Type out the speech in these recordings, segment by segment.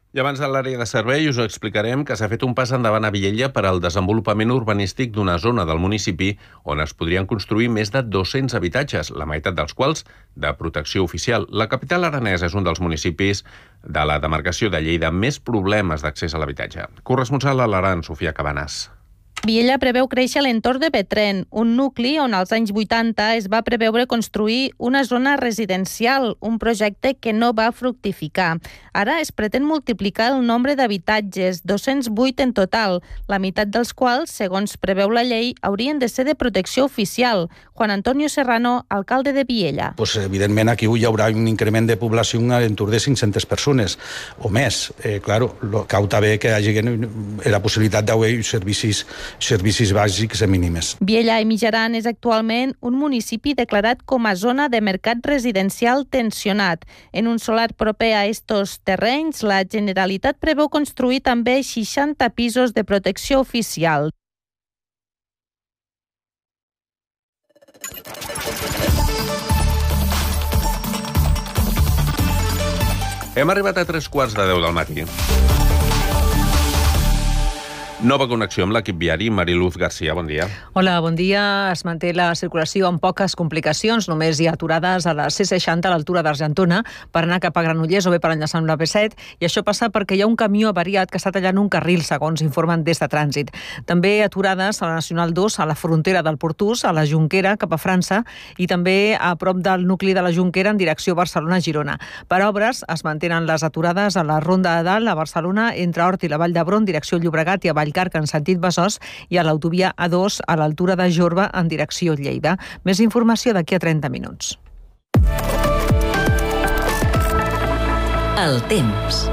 I abans de l'àrea de servei us explicarem que s'ha fet un pas endavant a Viella per al desenvolupament urbanístic d'una zona del municipi on es podrien construir més de 200 habitatges, la meitat dels quals de protecció oficial. La capital aranesa és un dels municipis de la demarcació de Lleida amb més problemes d'accés a l'habitatge. Corresponsal a l'Aran, Sofia Cabanas. Viella preveu créixer a l'entorn de Petren, un nucli on als anys 80 es va preveure construir una zona residencial, un projecte que no va fructificar. Ara es pretén multiplicar el nombre d'habitatges, 208 en total, la meitat dels quals, segons preveu la llei, haurien de ser de protecció oficial. Juan Antonio Serrano, alcalde de Viella. Evidentment aquí hi haurà un increment de població a l'entorn de 500 persones o més. Claro, cal també que hi hagi la possibilitat d'haver servicis bàsics i mínimes. Viella i Mitjaran és actualment un municipi declarat com a zona de mercat residencial tensionat. En un solar proper a estos terrenys, la Generalitat preveu construir també 60 pisos de protecció oficial. Hem arribat a 3:15 del matí. Nova connexió amb l'equip viari. Mariluz Garcia, bon dia. Hola, bon dia. Es manté la circulació amb poques complicacions. Només hi ha aturades a la C60 a l'altura d'Argentona per anar cap a Granollers o bé per enllaçar amb la B7. I això passa perquè hi ha un camió avariat que està tallant un carril, segons informen des de Trànsit. També aturades a la Nacional 2, a la frontera del Portús, a la Jonquera, cap a França, i també a prop del nucli de la Jonquera en direcció Barcelona-Girona. Per obres es mantenen les aturades a la Ronda de Dalt, a Barcelona, entre Hort i la Vall d'Hebron, direcció Llobregat i a Vallcarca en sentit Besòs, i a l'autovia A2 a l'altura de Jorba en direcció Lleida. Més informació d'aquí a 30 minuts. El temps.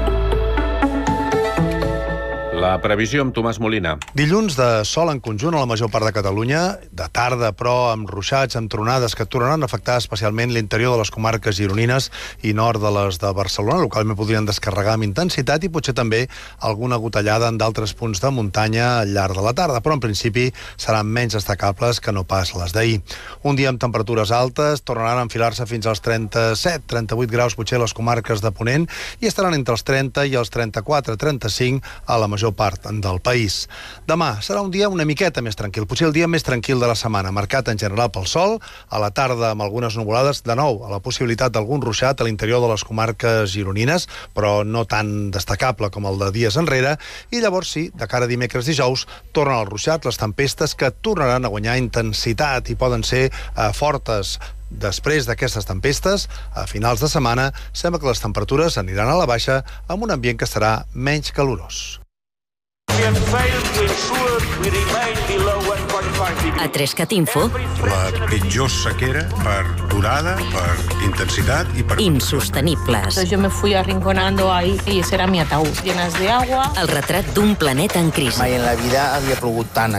La previsió amb Tomàs Molina. Dilluns de sol en conjunt a la major part de Catalunya, de tarda però amb ruixats, amb tronades que tornaran a afectar especialment l'interior de les comarques gironines i nord de les de Barcelona. Localment podrien descarregar amb intensitat i potser també alguna gotellada en d'altres punts de muntanya al llarg de la tarda, però en principi seran menys destacables que no pas les d'ahir. Un dia amb temperatures altes, tornaran a enfilar-se fins als 37-38 graus potser a les comarques de Ponent i estaran entre els 30 i els 34-35 a la major part del país. Demà serà un dia una miqueta més tranquil, potser el dia més tranquil de la setmana, marcat en general pel sol, a la tarda amb algunes nuvolades, de nou a la possibilitat d'algun ruixat a l'interior de les comarques gironines, però no tan destacable com el de dies enrere, i llavors sí, de cara a dimecres dijous, tornen al ruixat les tempestes que tornaran a guanyar intensitat i poden ser fortes. Després d'aquestes tempestes, a finals de setmana, sembla que les temperatures aniran a la baixa amb un ambient que serà menys calorós. A 3CAT Info, la pitjor sequera per durada, per intensitat i per... insostenibles. Yo me fui arrinconando ahí y ese era mi ataúd, llenas de agua. El retrat d'un planeta en crisi. Mai en la vida havia plogut tant.